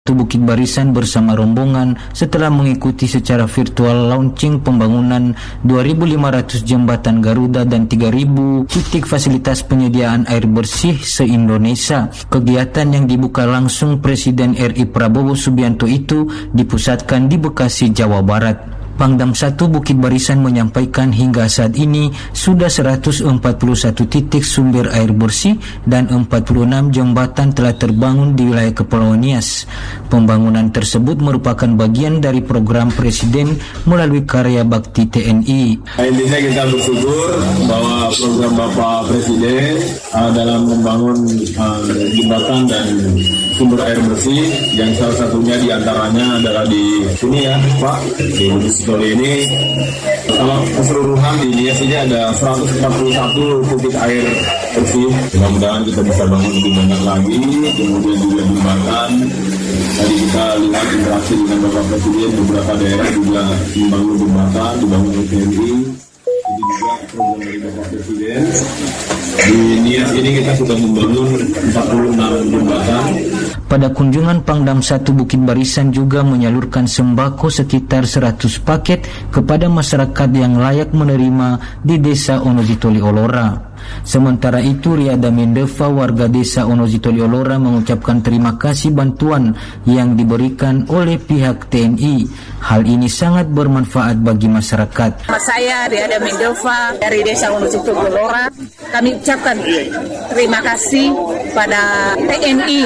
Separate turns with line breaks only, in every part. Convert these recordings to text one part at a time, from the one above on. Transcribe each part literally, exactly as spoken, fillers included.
Bukit Barisan bersama rombongan setelah mengikuti secara virtual launching pembangunan dua ribu lima ratus jembatan Garuda dan tiga ribu titik fasilitas penyediaan air bersih se-Indonesia. Kegiatan yang dibuka langsung Presiden R I Prabowo Subianto itu dipusatkan di Bekasi, Jawa Barat. Pangdam satu Bukit Barisan menyampaikan hingga saat ini sudah seratus empat puluh satu titik sumber air bersih dan empat puluh enam jembatan telah terbangun di wilayah Kepulauan Nias. Pembangunan tersebut merupakan bagian dari program Presiden melalui karya bakti T N I.
Intinya kita bersyukur bahwa program Bapak Presiden uh, dalam membangun uh, jembatan dan sumber air bersih yang salah satunya diantaranya adalah di sini ya Pak, di Toli ini kalau keseluruhan di Nias ini ada seratus empat puluh satu titik air bersih. Mudah-mudahan kita bisa bangun lebih banyak lagi, kemudian juga jembatan. Tadi kita lihat interaksi dengan Bapak Presiden, beberapa daerah juga membangun jembatan, dibangun oleh T N I. Ini juga program dari Bapak Presiden. Di Nias ini kita sudah membangun empat puluh enam jembatan.
Pada kunjungan Pangdam satu Bukit Barisan juga menyalurkan sembako sekitar seratus paket kepada masyarakat yang layak menerima di Desa Onojitoli Olora. Sementara itu, Riada Mendeva, warga Desa Onojitoli Olora, mengucapkan terima kasih bantuan yang diberikan oleh pihak T N I. Hal ini sangat bermanfaat bagi masyarakat.
Saya Riada Mendeva dari Desa Onojitoli Olora. Kami ucapkan terima kasih pada T N I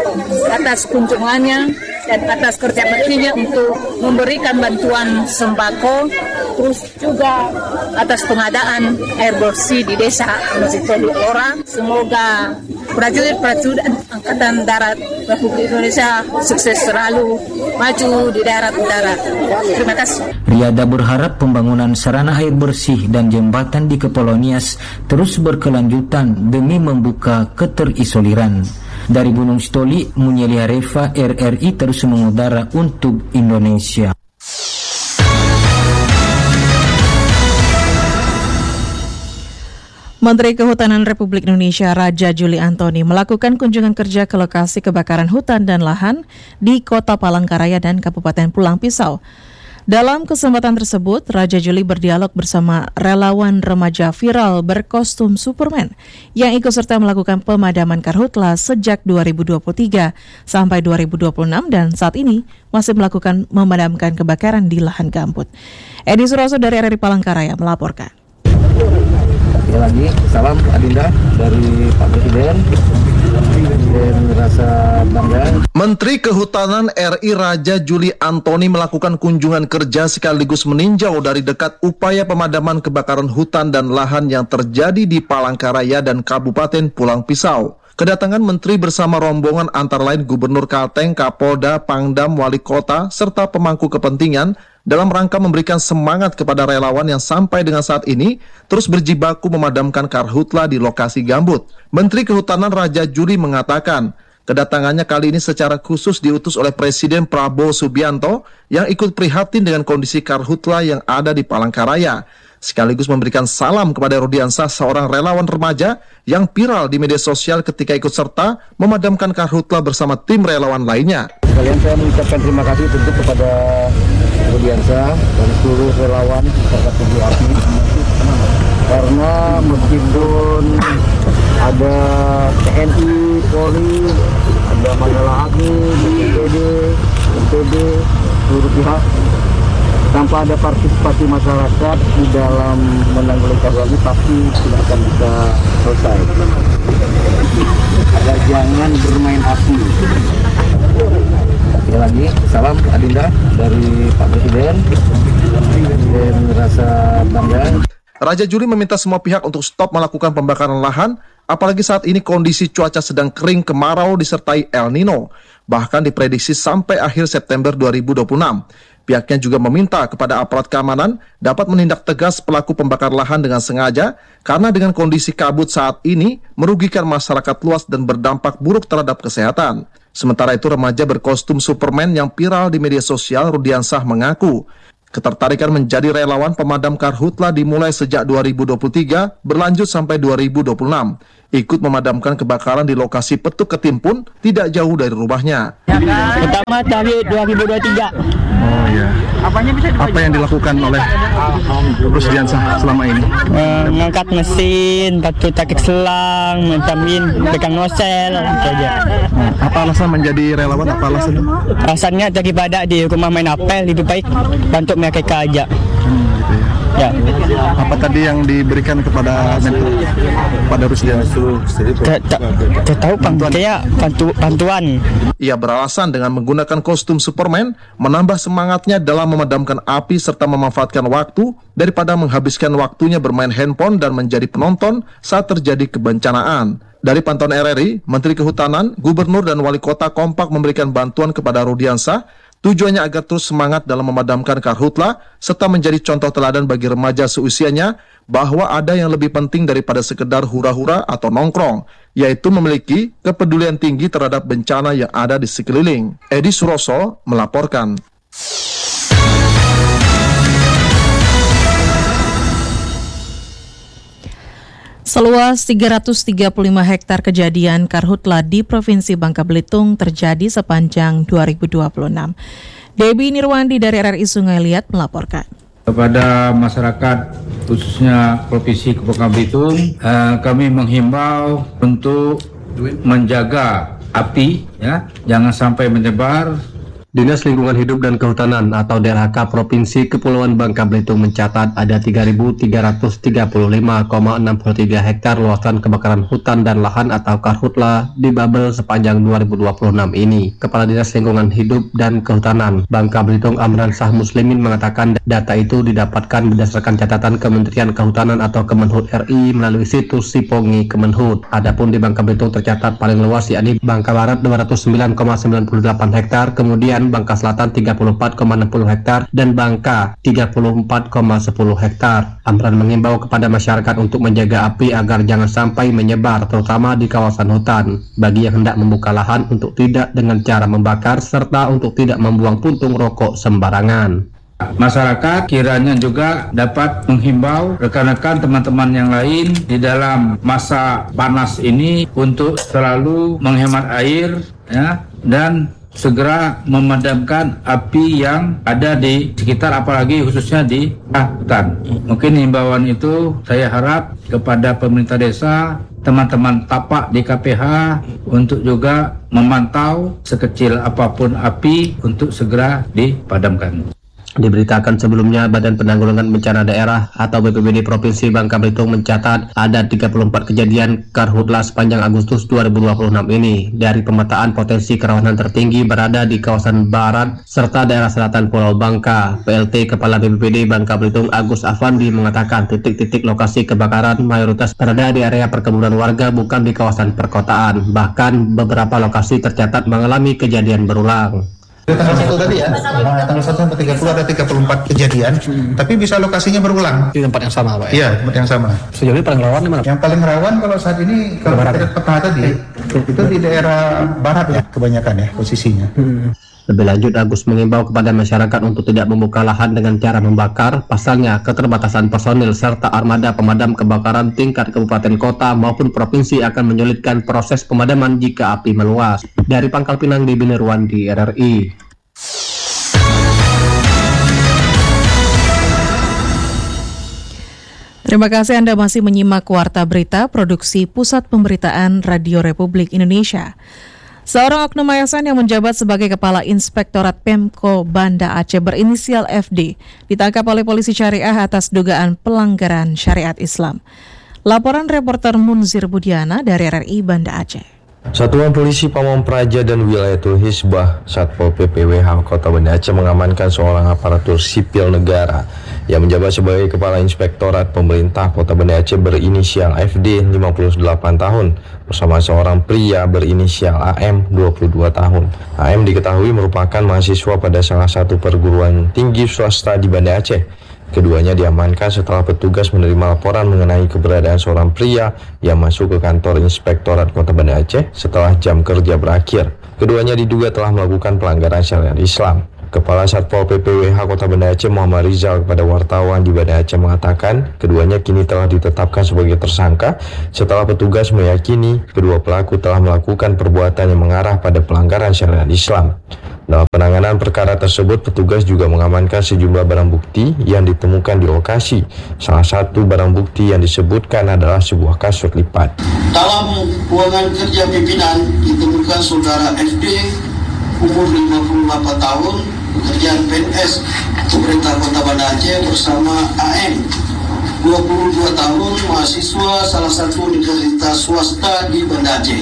atas kunjungannya dan atas kerja baktinya untuk memberikan bantuan sembako, terus juga atas pengadaan air bersih di Desa Onojitoli Olora. Semoga prajurit-prajurit Angkatan Darat Republik Indonesia sukses selalu, maju di darat udara. Terima kasih.
Riada berharap pembangunan sarana air bersih dan jembatan di Kepulauan Nias terus berkelanjutan demi membuka keterisoliran. Dari Gunung Sitoli, Munyeli Areva, R R I terus mengudara untuk Indonesia.
Menteri Kehutanan Republik Indonesia Raja Juli Antoni melakukan kunjungan kerja ke lokasi kebakaran hutan dan lahan di Kota Palangkaraya dan Kabupaten Pulang Pisau. Dalam kesempatan tersebut, Raja Juli berdialog bersama relawan remaja viral berkostum Superman yang ikut serta melakukan pemadaman karhutla sejak dua ribu dua puluh tiga sampai dua ribu dua puluh enam dan saat ini masih melakukan memadamkan kebakaran di lahan gambut. Edi Suroso dari R R I Palangkaraya melaporkan.
Sekali lagi, salam Adinda dari Pak Presiden. Dan rasa bangga.
Menteri Kehutanan R I Raja Juli Antoni melakukan kunjungan kerja sekaligus meninjau dari dekat upaya pemadaman kebakaran hutan dan lahan yang terjadi di Palangkaraya dan Kabupaten Pulang Pisau. Kedatangan Menteri bersama rombongan antara lain Gubernur Kalteng, Kapolda, Pangdam, Wali Kota, serta pemangku kepentingan dalam rangka memberikan semangat kepada relawan yang sampai dengan saat ini terus berjibaku memadamkan karhutla di lokasi gambut. Menteri Kehutanan Raja Juli mengatakan, kedatangannya kali ini secara khusus diutus oleh Presiden Prabowo Subianto yang ikut prihatin dengan kondisi karhutla yang ada di Palangkaraya. Sekaligus memberikan salam kepada Rudiansah, seorang relawan remaja yang viral di media sosial ketika ikut serta memadamkan karhutla bersama tim relawan lainnya.
Kalian saya mengucapkan terima kasih tentu kepada Rudiansah dan seluruh relawan serta tubuh api, karena meskipun ada T N I, Polri, ada Mandala Agung, B P D, M P D, seluruh pihak, tanpa ada partisipasi masyarakat di dalam menanggulangi karhutla ini pasti tidak akan bisa selesai. Agar jangan bermain api. Sekali lagi, salam Adinda dari Pak Presiden dan rasa bangga.
Raja Juli meminta semua pihak untuk stop melakukan pembakaran lahan, apalagi saat ini kondisi cuaca sedang kering kemarau disertai El Nino, bahkan diprediksi sampai akhir September dua ribu dua puluh enam. Pihaknya juga meminta kepada aparat keamanan dapat menindak tegas pelaku pembakar lahan dengan sengaja, karena dengan kondisi kabut saat ini merugikan masyarakat luas dan berdampak buruk terhadap kesehatan. Sementara itu, remaja berkostum Superman yang viral di media sosial Rudiansah mengaku Ketertarikan menjadi relawan pemadam karhutla dimulai sejak dua ribu dua puluh tiga, berlanjut sampai dua ribu dua puluh enam. Ikut memadamkan kebakaran di lokasi Petuk Ketimpun, tidak jauh dari rumahnya.
Pertama dari dua ribu dua puluh tiga.
Oh iya. Apa yang dilakukan oleh Rusdiansah selama ini?
Mengangkat mesin, batu takik selang, mentamin, pegang nosel, itu aja.
Nah, apa alasan menjadi relawan? Apa alasannya?
Alasannya daripada di rumah main apel, lebih baik bantu mereka aja.
Hmm, gitu ya.
Ya.
Apa tadi yang diberikan kepada pada Rusdiansah?
Tak tahu bantuan. Kayak bantu, bantuan.
Ia beralasan dengan menggunakan kostum Superman menambah semangatnya dalam memadamkan api serta memanfaatkan waktu daripada menghabiskan waktunya bermain handphone dan menjadi penonton saat terjadi kebencanaan. Dari pantauan R R I, Menteri Kehutanan, Gubernur dan Wali Kota kompak memberikan bantuan kepada Rusdiansah. Tujuannya agar terus semangat dalam memadamkan karhutla serta menjadi contoh teladan bagi remaja seusianya bahwa ada yang lebih penting daripada sekedar hura-hura atau nongkrong, yaitu memiliki kepedulian tinggi terhadap bencana yang ada di sekeliling. Edi Suroso melaporkan.
Seluas tiga ratus tiga puluh lima hektar kejadian karhutla di Provinsi Bangka Belitung terjadi sepanjang dua ribu dua puluh enam. Debbie Nirwandi dari R R I Sungai Liat melaporkan.
Kepada masyarakat khususnya Provinsi Bangka Belitung, eh, kami menghimbau untuk menjaga api, ya, jangan sampai menyebar.
Dinas Lingkungan Hidup dan Kehutanan atau D L H K Provinsi Kepulauan Bangka Belitung mencatat ada tiga ribu tiga ratus tiga puluh lima koma enam tiga hektar luasan kebakaran hutan dan lahan atau karhutla di Babel sepanjang dua ribu dua puluh enam ini. Kepala Dinas Lingkungan Hidup dan Kehutanan Bangka Belitung Amran Shah Muslimin mengatakan data itu didapatkan berdasarkan catatan Kementerian Kehutanan atau Kemenhut R I melalui situs Sipongi Kemenhut. Adapun di Bangka Belitung tercatat paling luas yakni Bangka Barat dua ratus sembilan koma sembilan delapan hektar, kemudian Bangka Selatan tiga puluh empat koma enam puluh hektar dan Bangka tiga puluh empat koma sepuluh hektar. Amran mengimbau kepada masyarakat untuk menjaga api agar jangan sampai menyebar terutama di kawasan hutan. Bagi yang hendak membuka lahan untuk tidak dengan cara membakar serta untuk tidak membuang puntung rokok sembarangan.
Masyarakat kiranya juga dapat menghimbau rekan-rekan teman-teman yang lain di dalam masa panas ini untuk selalu menghemat air, ya, dan segera memadamkan api yang ada di sekitar, apalagi khususnya di hutan. Mungkin himbauan itu saya harap kepada pemerintah desa, teman-teman tapak di K P H untuk juga memantau sekecil apapun api untuk segera dipadamkan.
Diberitakan sebelumnya, Badan Penanggulangan Bencana Daerah atau B P B D Provinsi Bangka Belitung mencatat ada tiga puluh empat kejadian karhutla sepanjang Agustus dua ribu dua puluh enam ini. Dari pemetaan potensi kerawanan tertinggi berada di kawasan barat serta daerah selatan Pulau Bangka. P L T Kepala B P B D Bangka Belitung Agus Afandi mengatakan titik-titik lokasi kebakaran mayoritas berada di area perkebunan warga, bukan di kawasan perkotaan. Bahkan beberapa lokasi tercatat mengalami kejadian berulang.
Tanggal satu tadi ya, nah, tanggal satu sampai tiga puluh ada tiga puluh empat kejadian, hmm. tapi bisa lokasinya berulang.
Di tempat yang sama, Pak?
Iya, tempat yang sama.
Sejauh ini paling rawan di mana?
Yang paling rawan kalau saat ini, kalau kita lihat peta tadi, itu di daerah barat ya, kebanyakan ya posisinya. Hmm.
Lebih lanjut, Agus mengimbau kepada masyarakat untuk tidak membuka lahan dengan cara membakar. Pasalnya, keterbatasan personil serta armada pemadam kebakaran tingkat kabupaten kota maupun provinsi akan menyulitkan proses pemadaman jika api meluas. Dari Pangkal Pinang, Debbie Nirwandi, R R I.
Terima kasih Anda masih menyimak Warta Berita Produksi Pusat Pemberitaan Radio Republik Indonesia. Seorang oknum yayasan yang menjabat sebagai Kepala Inspektorat Pemko Banda Aceh berinisial F D ditangkap oleh polisi syariah atas dugaan pelanggaran syariat Islam. Laporan reporter Munzir Budiana dari R R I Banda Aceh.
Satuan Polisi Pamong Praja dan Wilayatul Hizbah Satpol P P W H Kota Banda Aceh mengamankan seorang aparatur sipil negara yang menjabat sebagai Kepala Inspektorat Pemerintah Kota Banda Aceh berinisial F D lima puluh delapan tahun bersama seorang pria berinisial A M dua puluh dua tahun. A M diketahui merupakan mahasiswa pada salah satu perguruan tinggi swasta di Banda Aceh. Keduanya diamankan setelah petugas menerima laporan mengenai keberadaan seorang pria yang masuk ke kantor Inspektorat Kota Banda Aceh setelah jam kerja berakhir. Keduanya diduga telah melakukan pelanggaran syariat Islam. Kepala Satpol P P W H Kota Banda Aceh Muhammad Rizal kepada wartawan di Banda Aceh mengatakan keduanya kini telah ditetapkan sebagai tersangka setelah petugas meyakini kedua pelaku telah melakukan perbuatan yang mengarah pada pelanggaran syariat Islam. Dalam penanganan perkara tersebut, petugas juga mengamankan sejumlah barang bukti yang ditemukan di lokasi. Salah satu barang bukti yang disebutkan adalah sebuah kasur lipat.
Dalam ruangan kerja pimpinan ditemukan saudara F D, umur lima puluh delapan tahun, pekerjaan P N S pemerintah Kota Banda Aceh bersama A M, dua puluh dua tahun, mahasiswa salah satu universitas swasta di Banda Aceh.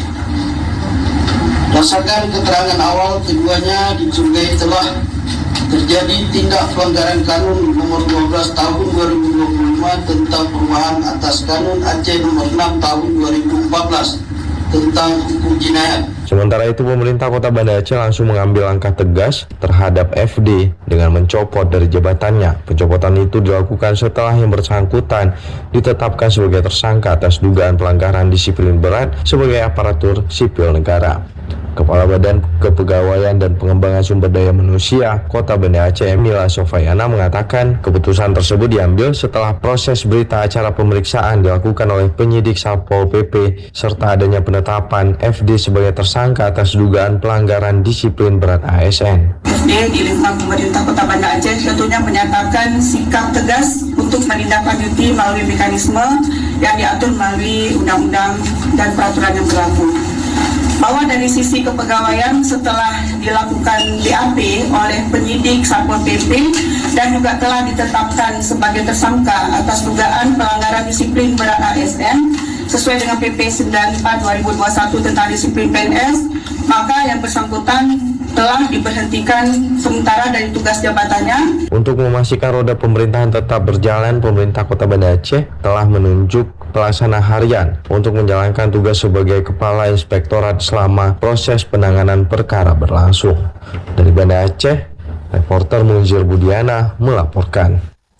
Berdasarkan keterangan awal, keduanya dicurigai telah terjadi tindak pelanggaran kanun nomor dua belas tahun dua ribu dua puluh lima tentang perubahan atas kanun Aceh nomor enam tahun dua ribu empat belas tentang hukum jinayat.
Sementara itu, pemerintah Kota Banda Aceh langsung mengambil langkah tegas terhadap F D dengan mencopot dari jabatannya. Pencopotan itu dilakukan setelah yang bersangkutan ditetapkan sebagai tersangka atas dugaan pelanggaran disiplin berat sebagai aparatur sipil negara. Kepala Badan Kepegawaian dan Pengembangan Sumber Daya Manusia Kota Banda Aceh Mila Sofayana mengatakan keputusan tersebut diambil setelah proses berita acara pemeriksaan dilakukan oleh penyidik Satpol P P serta adanya penetapan F D sebagai tersangka atas dugaan pelanggaran disiplin berat A S N.
F D di lingkungan pemerintah Kota Banda Aceh tentunya menyatakan sikap tegas untuk menindaklanjuti melalui mekanisme yang diatur melalui undang-undang dan peraturan yang berlaku. Bahwa dari sisi kepegawaian setelah dilakukan B A P oleh penyidik Satpol P P dan juga telah ditetapkan sebagai tersangka atas dugaan pelanggaran disiplin berat A S N sesuai dengan P P sembilan puluh empat dua ribu dua puluh satu tentang disiplin P N S, maka yang bersangkutan telah diberhentikan sementara dari tugas jabatannya.
Untuk memastikan roda pemerintahan tetap berjalan, pemerintah Kota Banda Aceh telah menunjuk pelaksana harian untuk menjalankan tugas sebagai Kepala Inspektorat selama proses penanganan perkara berlangsung. Dari Banda Aceh, reporter Munzir Budiana melaporkan.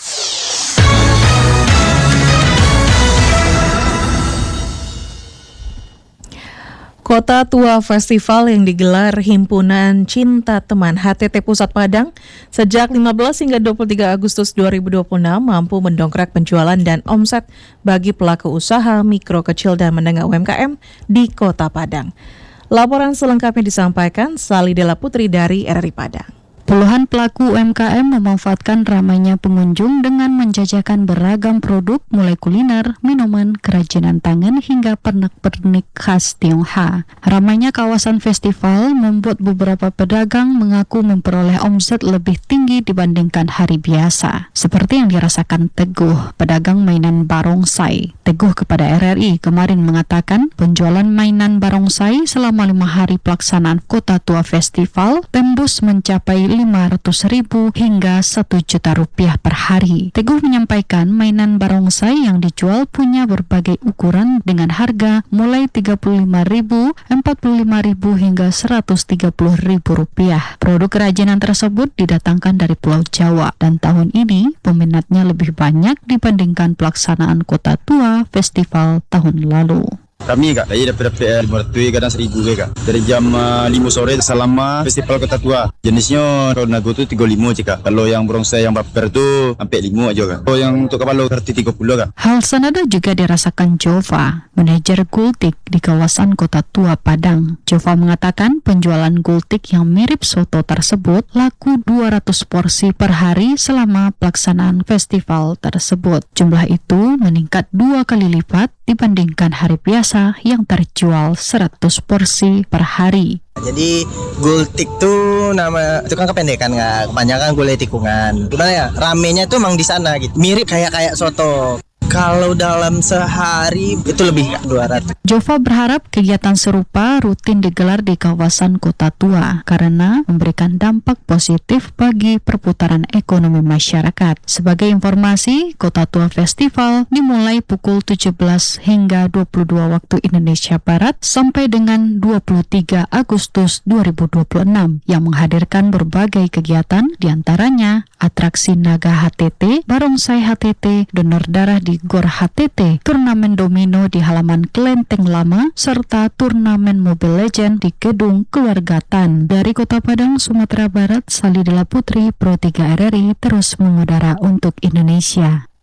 Kota Tua Festival yang digelar Himpunan Cinta Teman H T T Pusat Padang sejak lima belas hingga dua puluh tiga Agustus dua ribu dua puluh enam mampu mendongkrak penjualan dan omset bagi pelaku usaha mikro, kecil, dan menengah U M K M di Kota Padang. Laporan selengkapnya disampaikan Sali Dela Putri dari R R I Padang.
Puluhan pelaku U M K M memanfaatkan ramainya pengunjung dengan menjajakan beragam produk mulai kuliner, minuman, kerajinan tangan hingga pernak-pernik khas Tionghoa. Ramainya kawasan festival membuat beberapa pedagang mengaku memperoleh omset lebih tinggi dibandingkan hari biasa. Seperti yang dirasakan Teguh, pedagang mainan barongsai. Teguh kepada R R I kemarin mengatakan penjualan mainan barongsai selama lima hari pelaksanaan Kota Tua Festival tembus mencapai lima ratus ribu hingga satu juta rupiah per hari. Teguh menyampaikan mainan barongsai yang dijual punya berbagai ukuran dengan harga mulai tiga puluh lima ribu, empat puluh lima ribu hingga seratus tiga puluh ribu rupiah. Produk kerajinan tersebut didatangkan dari Pulau Jawa dan tahun ini peminatnya lebih banyak dibandingkan pelaksanaan Kota Tua Festival tahun lalu.
Kami kak, saya dapat-dapat lima ratus kadang seribu kak. Dari jam uh, lima sore selama festival Kota Tua. Jenisnya kalau nago tu tiga puluh lima je kak. Kalau yang barongsai yang baper tu sampai lima aja kak. Kalau yang untuk kapal berarti tiga puluh kak.
Hal senada juga dirasakan Jova, manajer gultik di kawasan Kota Tua Padang. Jova mengatakan penjualan gultik yang mirip soto tersebut laku dua ratus porsi per hari selama pelaksanaan festival tersebut. Jumlah itu meningkat dua kali lipat dibandingkan hari biasa yang terjual seratus porsi per hari.
Jadi gultik tuh nama itu kan kependekan nggak, kebanyakan gulai tikungan. Gimana ya, ramenya tuh emang di sana gitu, mirip kayak kayak soto. Kalau dalam sehari itu lebih dua ratus.
Jova berharap kegiatan serupa rutin digelar di kawasan Kota Tua karena memberikan dampak positif bagi perputaran ekonomi masyarakat. Sebagai informasi, Kota Tua Festival dimulai pukul tujuh belas hingga dua puluh dua waktu Indonesia Barat sampai dengan dua puluh tiga Agustus dua ribu dua puluh enam yang menghadirkan berbagai kegiatan diantaranya atraksi naga H T T, barongsai H T T, donor darah di Gor H T T, turnamen domino di halaman Kelenteng Lama, serta turnamen Mobile Legends di Gedung Keluarga Tan. Dari Kota Padang, Sumatera Barat, Salidela Putri, Pro tiga R R I terus mengudara untuk Indonesia.